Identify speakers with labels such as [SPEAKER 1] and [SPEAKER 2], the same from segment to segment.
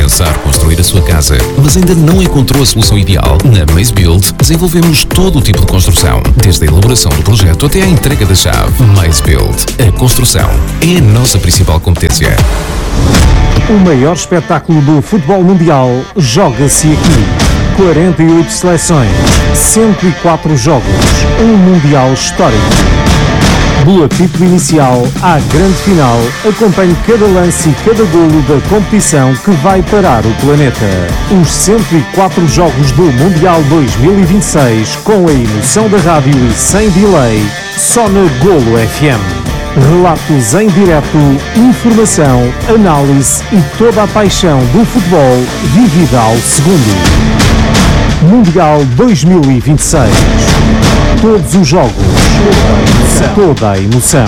[SPEAKER 1] pensar construir a sua casa, mas ainda não encontrou a solução ideal? Na Maze Build desenvolvemos todo o tipo de construção, desde a elaboração do projeto até a entrega da chave. Maze Build. A construção é a nossa principal competência.
[SPEAKER 2] O maior espetáculo do futebol mundial joga-se aqui. 48 seleções, 104 jogos, um mundial histórico. Do apito inicial à grande final, acompanhe cada lance e cada golo da competição que vai parar o planeta. Os 104 jogos do Mundial 2026, com a emoção da rádio e sem delay, só na Golo FM. Relatos em direto, informação, análise e toda a paixão do futebol vivida ao segundo. Mundial 2026. Todos os jogos, toda a emoção.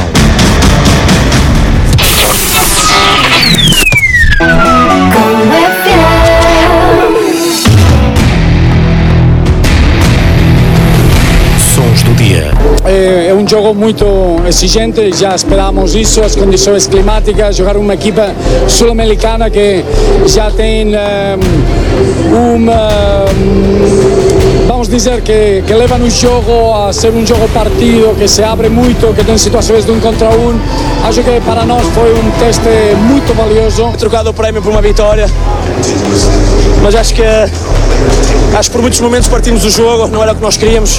[SPEAKER 3] Sons do dia.
[SPEAKER 4] É um jogo muito exigente, já esperamos isso, as condições climáticas, jogar uma equipa sul-americana que já tem vamos dizer que leva no jogo a ser um jogo partido, que se abre muito, que tem situações de 1 contra 1. Acho que para nós foi um teste muito valioso.
[SPEAKER 5] Trocado o prémio por uma vitória, mas acho que por muitos momentos partimos do jogo, não era o que nós queríamos.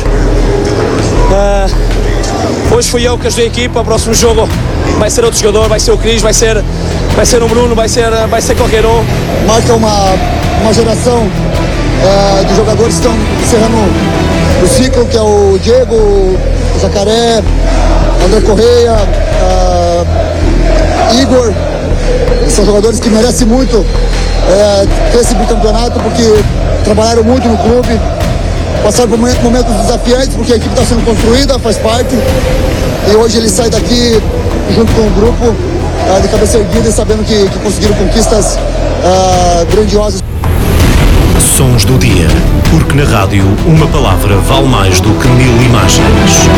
[SPEAKER 5] Hoje fui eu que ajudei a equipa, o próximo jogo vai ser outro jogador, vai ser o Cris, vai ser o Bruno, vai ser qualquer um.
[SPEAKER 6] Marca uma geração de jogadores que estão encerrando o ciclo, que é o Diego, o Jacaré, André Correia, Igor. São jogadores que merecem muito ter esse bicampeonato, porque trabalharam muito no clube, passaram por momentos desafiantes, porque a equipe está sendo construída, faz parte, e hoje ele sai daqui junto com o grupo de cabeça erguida e sabendo que conseguiram conquistas grandiosas.
[SPEAKER 3] Sons do dia, porque na rádio uma palavra vale mais do que 1000 imagens.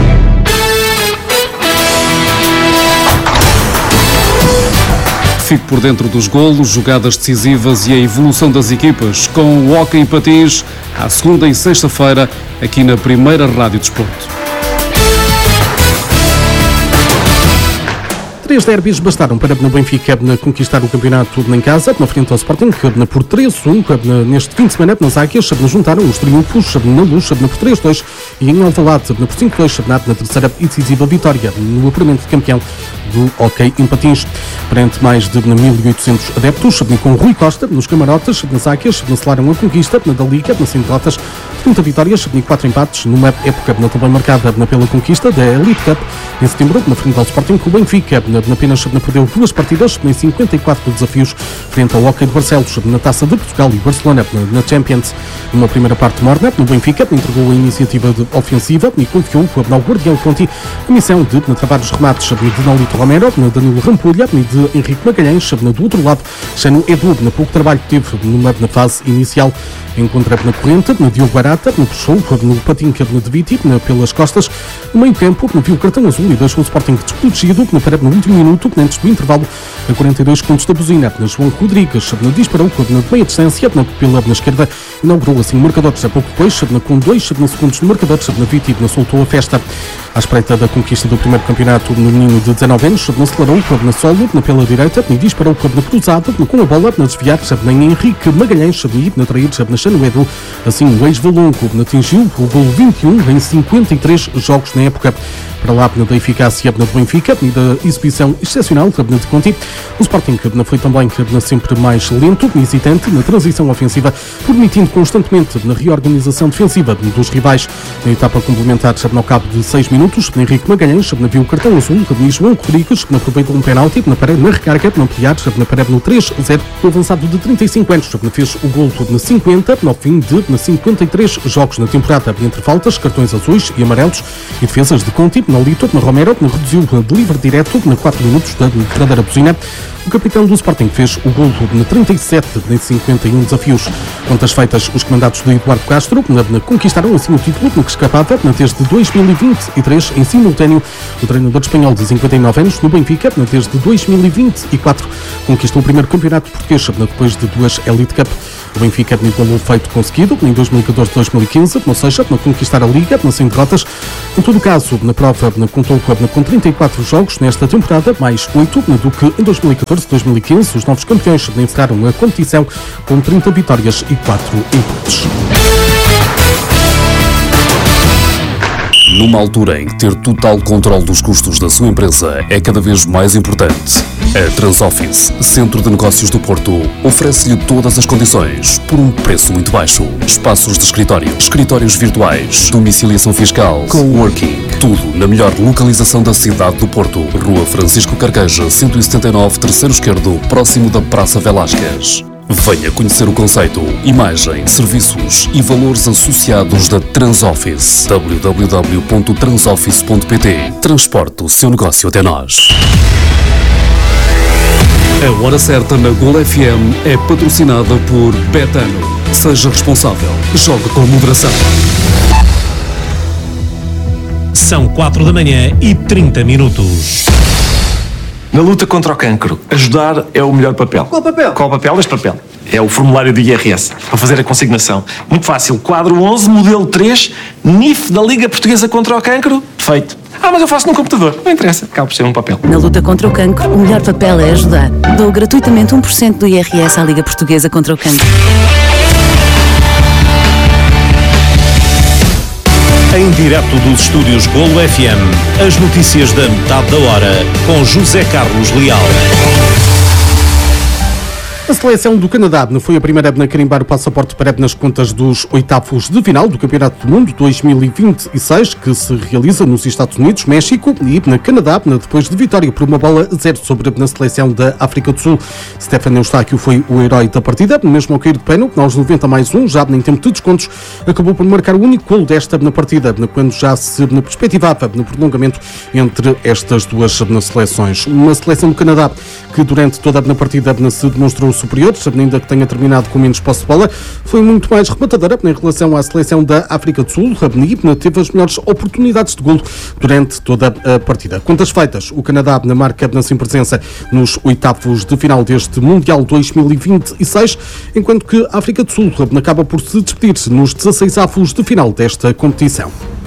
[SPEAKER 7] Fique por dentro dos golos, jogadas decisivas e a evolução das equipas com o Hóquei em Patins, à segunda e sexta-feira, aqui na Primeira Rádio Desporto. 3 derbys bastaram para o Benfica conquistar o campeonato em casa, na frente ao Sporting, por 3-1. Neste fim de semana, nas Águias, juntaram os triunfos na Luz, por 3-2, e em Alvalade, por 5-2, na terceira e decisiva vitória no apuramento de campeão do Hóquei em Patins. Perante mais de 1.800 adeptos, com Rui Costa nos camarotes, nas Águias, selaram a conquista da Liga, sem derrotas, 30 vitórias e 4 empates, numa época também marcada pela conquista da Elite Cup. Em setembro, na frente ao Sporting, o Benfica apenas perdeu 2 partidas em 54 desafios frente ao Hóquei de Barcelos, na Taça de Portugal e Barcelona na Champions. Numa primeira parte morna, o Benfica entregou a iniciativa ofensiva e confiou ao Guardião Conti a missão de travar os remates de Nolito Romero, Danilo Rampolha e de Henrique Magalhães. Do outro lado, Xano Edu, pouco trabalho que teve na fase inicial, encontra na corrente, no Diogo Barata, no puxou, no patinho de Viti, pelas costas. No meio campo, viu o cartão azul e deixou o Sporting desprotegido, no último minuto, antes do intervalo, a 42 segundos da buzina. João Rodrigues disparou na meia distância, pela esquerda, inaugurou assim o marcador. A pouco depois, com 2 segundos no marcador, Viti soltou a festa. À espreita da conquista do primeiro campeonato no menino de 19 anos, acelerou na solo, pela direita, e disparou na cruzada, com a bola na desviar, em Henrique Magalhães, e na trair, na Xano Edu. Assim, o ex-Valongo atingiu o gol 21 em 53 jogos na época. Para lá da eficácia do Benfica e da exibição excepcional de Conti, o Sporting foi também sempre mais lento e hesitante na transição ofensiva, permitindo constantemente na reorganização defensiva dos rivais. Na etapa complementar, ao cabo de 6 minutos, Henrique Magalhães viu o cartão azul de João Rodrigues, aproveitou um penalti na parede, na recarga, na Piares, na parede no 3-0. O avançado de 35 anos fez o gol na 50, no fim de 53 jogos na temporada, entre faltas, cartões azuis e amarelos e defesas de Conti. Nolito Romero reduziu de livre direto na 4 minutos da derradeira buzina. O capitão do Sporting fez o golo na 37 de 51 desafios. Contas feitas, os comandados de Eduardo Castro conquistaram assim o título que escapava desde 2023 em simultâneo. O treinador espanhol de 59 anos no Benfica, desde 2024, conquistou o primeiro campeonato português depois de 2 Elite Cup. O Benfica igualou o feito conseguido em 2014-2015, ou seja, conquistar a Liga sem derrotas. Em todo o caso, na prova contou com 34 jogos nesta temporada, mais 8 do que em 2014-2015. Os novos campeões encerraram a competição com 30 vitórias e 4 empates.
[SPEAKER 8] Numa altura em que ter total controle dos custos da sua empresa é cada vez mais importante, a Transoffice, Centro de Negócios do Porto, oferece-lhe todas as condições por um preço muito baixo. Espaços de escritório, escritórios virtuais, domiciliação fiscal, coworking, tudo na melhor localização da cidade do Porto. Rua Francisco Carqueja, 179, terceiro esquerdo, próximo da Praça Velásquez. Venha conhecer o conceito, imagem, serviços e valores associados da Transoffice. www.transoffice.pt. Transporte o seu negócio até nós. A Hora Certa na Gol FM é patrocinada por Betano. Seja responsável. Jogue com moderação.
[SPEAKER 3] São 4 da manhã e 30 minutos.
[SPEAKER 9] Na luta contra o cancro, ajudar é o melhor papel.
[SPEAKER 10] Qual papel?
[SPEAKER 9] Qual papel? Este papel. É o formulário do IRS, para fazer a consignação. Muito fácil. Quadro 11, modelo 3, NIF da Liga Portuguesa contra o Cancro. Feito. Mas eu faço no computador. Não interessa. Acaba por ser um papel.
[SPEAKER 11] Na luta contra o cancro, o melhor papel é ajudar. Dou gratuitamente 1% do IRS à Liga Portuguesa contra o Cancro.
[SPEAKER 3] Em direto dos estúdios Golo FM, as notícias da metade da hora, com José Carlos Leal.
[SPEAKER 7] A seleção do Canadá foi a primeira a carimbar o passaporte para nas contas dos oitavos de final do Campeonato do Mundo 2026, que se realiza nos Estados Unidos, México e na Canadá, depois de vitória por 1-0 sobre a seleção da África do Sul. Stefan Eustáquio foi o herói da partida, mesmo ao cair de pênalti, aos 90+1, já em tempo de descontos, acabou por marcar o único golo desta partida, quando já se perspectivava no prolongamento entre estas duas seleções. Uma seleção do Canadá que durante toda a partida se demonstrou superior, ainda que tenha terminado com menos posse de bola, foi muito mais rematadora em relação à seleção da África do Sul. E teve as melhores oportunidades de golo durante toda a partida. Contas feitas, o Canadá marca sem presença nos oitavos de final deste Mundial 2026, enquanto que a África do Sul acaba por se despedir nos 16avos de final desta competição.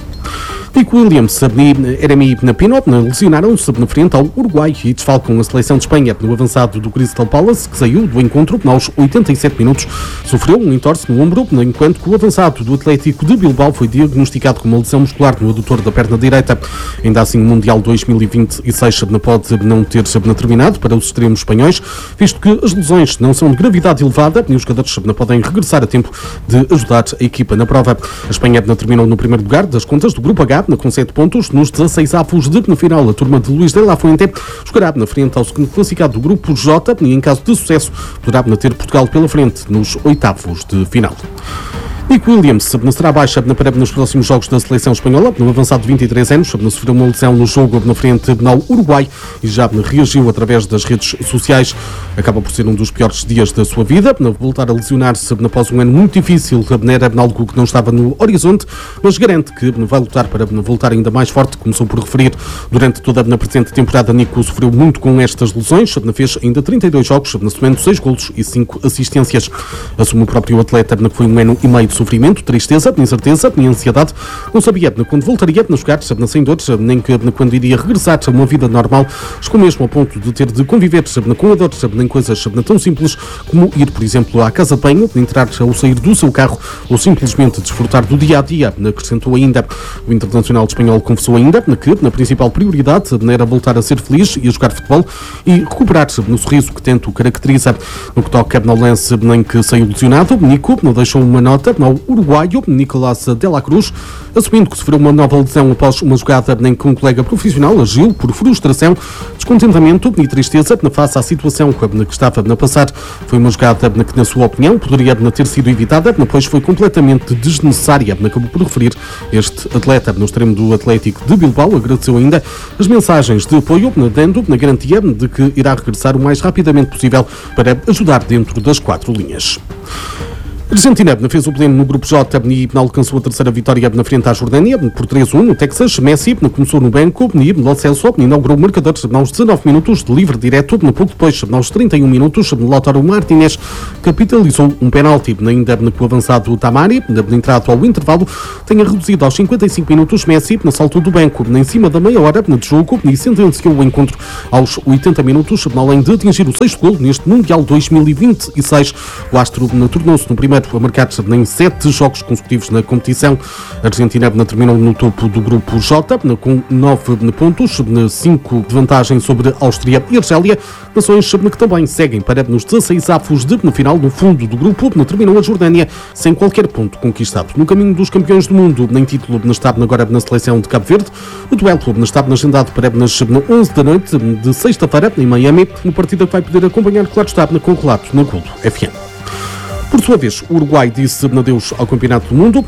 [SPEAKER 7] Nico Williams e Eremi Pino lesionaram-se frente ao Uruguai e desfalcam a seleção de Espanha. No avançado do Crystal Palace, que saiu do encontro aos 87 minutos, sofreu um entorse no ombro, enquanto que o avançado do Atlético de Bilbao foi diagnosticado com uma lesão muscular no adutor da perna direita. Ainda assim, o Mundial 2026 pode não ter terminado para os extremos espanhóis, visto que as lesões não são de gravidade elevada e os jogadores podem regressar a tempo de ajudar a equipa na prova. A Espanha terminou no primeiro lugar das contas do Grupo H, com 7 pontos. Nos 16avos de final, a turma de Luís de la Fuente jogará na frente ao segundo classificado do Grupo J e, em caso de sucesso, poderá ter Portugal pela frente nos oitavos de final. Nico Williams será baixa para nos próximos jogos da seleção espanhola. No avançado de 23 anos, sofreu uma lesão no jogo na frente ao Uruguai e já reagiu através das redes sociais. Acaba por ser um dos piores dias da sua vida. Voltar a lesionar-se após um ano muito difícil era algo que não estava no horizonte, mas garante que vai lutar para voltar ainda mais forte. Começou por referir, durante toda a presente temporada, Nico sofreu muito com estas lesões. Fez ainda 32 jogos, somando 6 golos e 5 assistências. Assume o próprio atleta que foi um ano e meio de sofrimento, tristeza, incerteza e ansiedade. Não sabia quando voltaria a jogar, sem dores, nem quando iria regressar a uma vida normal. Chegou mesmo ao ponto de ter de conviver com a dor em coisas tão simples como ir, por exemplo, à casa de banho, entrar ou sair do seu carro ou simplesmente desfrutar do dia-a-dia. Acrescentou ainda. O internacional espanhol confessou ainda que a principal prioridade era voltar a ser feliz e a jogar futebol e recuperar-se no sorriso que tanto o caracteriza. No que toca ao lance em que saiu lesionado, Nico deixou uma nota internacional uruguaio Nicolás de la Cruz, assumindo que sofreu uma nova lesão após uma jogada em que um colega profissional agiu por frustração, descontentamento e tristeza face à situação que estava a passar. Foi uma jogada que, na sua opinião, poderia ter sido evitada, pois foi completamente desnecessária, acabou por referir este atleta. No extremo do Atlético de Bilbao, agradeceu ainda as mensagens de apoio, dando na garantia de que irá regressar o mais rapidamente possível para ajudar dentro das 4 linhas. A Argentina fez o pleno no Grupo J e alcançou a terceira vitória na frente à Jordânia por 3-1 no Texas. Messi começou no banco e Lo Celso inaugurou o marcador aos 19 minutos de livre direto. Pouco depois, aos 31 minutos, Lautaro Martínez capitalizou um penalti. Ainda com o avançado Tamari, entrado ao intervalo, tenha reduzido aos 55 minutos. Messi saltou do banco em cima da meia hora de jogo e sentenciou o encontro aos 80 minutos, além de atingir o 6º golo neste Mundial 2026. O astro tornou-se no primeiro a marcar em 7 jogos consecutivos na competição. A Argentina terminou no topo do Grupo J com 9 pontos, 5 de vantagem sobre a Áustria e Argélia, nações que também seguem para nos 16 avos de final. No fundo do grupo terminou a Jordânia sem qualquer ponto conquistado. No caminho dos campeões do mundo, nem título está agora na seleção de Cabo Verde. O duelo está agendado para nas 11 da noite de sexta-feira em Miami, no partido que vai poder acompanhar, claro está, com o relato na Golo FM. Por sua vez, o Uruguai disse adeus ao Campeonato do Mundo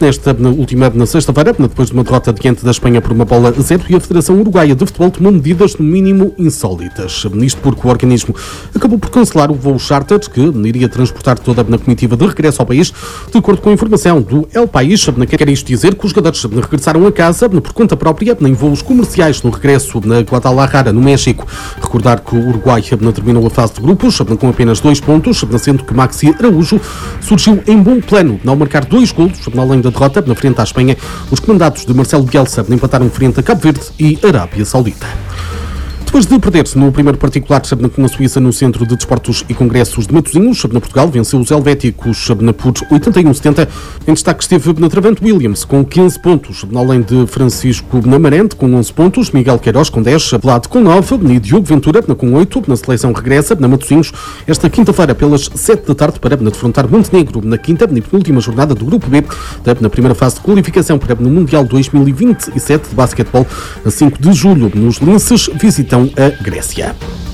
[SPEAKER 7] na sexta-feira, depois de uma derrota diante da Espanha por 1-0, e a Federação Uruguaia de Futebol tomou medidas no mínimo insólitas. Isto porque o organismo acabou por cancelar o voo charter que iria transportar toda a comitiva de regresso ao país, de acordo com a informação do El País. Quer isto dizer que os jogadores regressaram a casa por conta própria, em voos comerciais no regresso na Guadalajara, no México. Recordar que o Uruguai terminou a fase de grupos com apenas 2 pontos, sendo que Maxi Araújo surgiu em bom plano ao marcar 2 golos, além da derrota na frente à Espanha. Os comandados de Marcelo Bielsa empataram frente a Cabo Verde e Arábia Saudita. Depois de perder-se no primeiro particular com a Suíça no Centro de Desportos e Congressos de Matosinhos, na Portugal venceu os helvéticos por 81-70. Em destaque esteve na Travante Williams com 15 pontos, além de Francisco Namarente com 11 pontos, Miguel Queiroz com 10, Vlad com 9 e Diogo Ventura com 8. Na seleção regressa na Matosinhos esta quinta-feira pelas 7 da tarde para defrontar Montenegro na quinta e penúltima jornada do Grupo B, na primeira fase de qualificação para no Mundial 2027 de basquetebol. A 5 de julho, nos Linces, visitam a Grécia.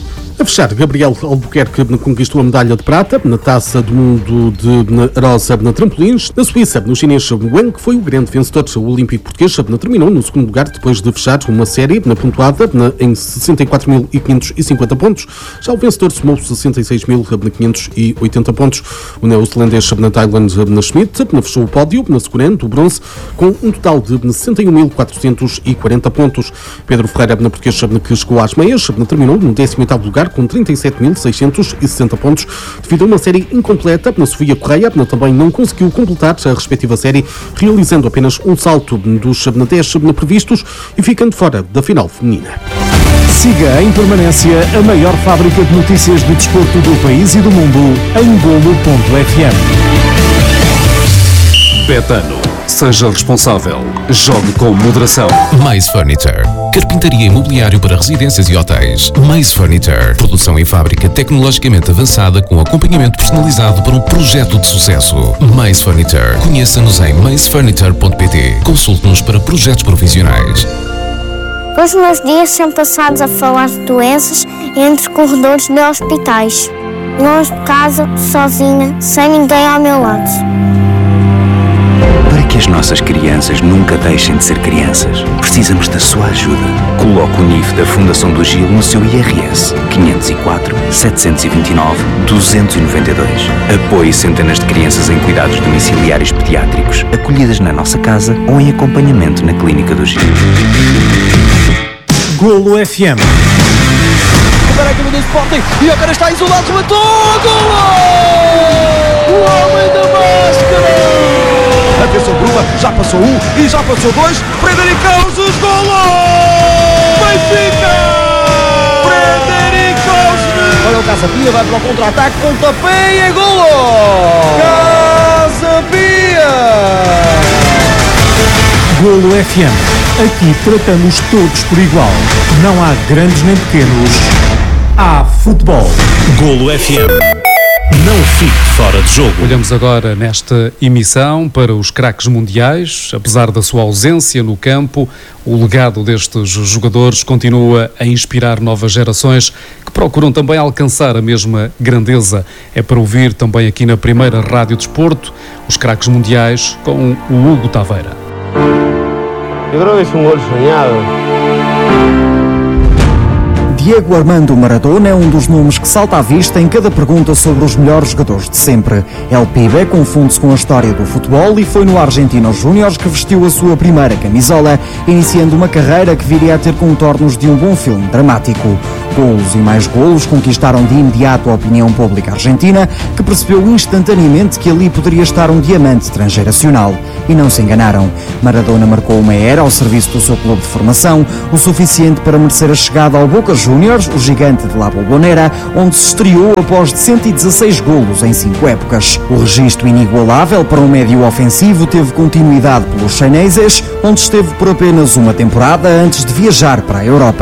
[SPEAKER 7] A fechar, Gabriel Albuquerque conquistou a medalha de prata na Taça do Mundo de Arosa na trampolins. Na Suíça, no chinês Wang, que foi o grande vencedor. O olímpico português terminou no segundo lugar depois de fechar uma série pontuada em 64.550 pontos. Já o vencedor somou 66.580 pontos. O neozelandês na Thailand Schmidt fechou o pódio, segurando o bronze, com um total de 61.440 pontos. Pedro Ferreira, português, que chegou às meias, terminou no 18º lugar, com 37.660 pontos, devido a uma série incompleta. Na Sofia Correia também não conseguiu completar a respectiva série, realizando apenas um salto dos 10 previstos e ficando fora da final feminina.
[SPEAKER 2] Siga em permanência a maior fábrica de notícias do desporto do país e do mundo em Golo.fm.
[SPEAKER 8] Betano. Seja responsável. Jogue com moderação.
[SPEAKER 1] Mais Furniture. Carpintaria e mobiliário para residências e hotéis. Mais Furniture. Produção em fábrica tecnologicamente avançada com acompanhamento personalizado para um projeto de sucesso. Mais Furniture. Conheça-nos em maisfurniture.pt. Consulte-nos para projetos profissionais.
[SPEAKER 10] Os meus dias são passados a falar de doenças entre corredores de hospitais. Longe de casa, sozinha, sem ninguém ao meu lado.
[SPEAKER 12] Para que as nossas crianças nunca deixem de ser crianças, precisamos da sua ajuda. Coloque o NIF da Fundação do Gil no seu IRS 504 729 292. Apoie centenas de crianças em cuidados domiciliários pediátricos, acolhidas na nossa casa ou em acompanhamento na Clínica do Gil.
[SPEAKER 2] Golo FM.
[SPEAKER 13] Para a equipe do Sporting e agora está isolado, rematou! Golo! O homem da máscara!
[SPEAKER 14] Atenção, Bruma, já passou um e já passou dois. Fredericaus, golo! Benfica! Fredericaus!
[SPEAKER 13] Olha o Casa Pia, vai para o contra-ataque, pontapé e é golo!
[SPEAKER 14] Casa Pia!
[SPEAKER 2] Golo FM. Aqui tratamos todos por igual. Não há grandes nem pequenos. Há futebol.
[SPEAKER 3] Golo FM. Não fique Fora de Jogo.
[SPEAKER 15] Olhamos agora nesta emissão para os craques mundiais. Apesar da sua ausência no campo, o legado destes jogadores continua a inspirar novas gerações que procuram também alcançar a mesma grandeza. É para ouvir também aqui na primeira Rádio Desporto, os craques mundiais com o Hugo Taveira.
[SPEAKER 16] Eu creo que é gol sonhado.
[SPEAKER 17] Diego Armando Maradona é um dos nomes que salta à vista em cada pergunta sobre os melhores jogadores de sempre. El Pibe confunde-se com a história do futebol e foi no Argentinos Júniors que vestiu a sua primeira camisola, iniciando uma carreira que viria a ter contornos de um bom filme dramático. Golos e mais golos conquistaram de imediato a opinião pública argentina, que percebeu instantaneamente que ali poderia estar um diamante transgeracional. E não se enganaram. Maradona marcou uma era ao serviço do seu clube de formação, o suficiente para merecer a chegada ao Boca Juniors, o gigante de La Bombonera, onde se estreou após 116 golos em 5 épocas. O registro inigualável para um médio ofensivo teve continuidade pelos chineses, onde esteve por apenas uma temporada antes de viajar para a Europa.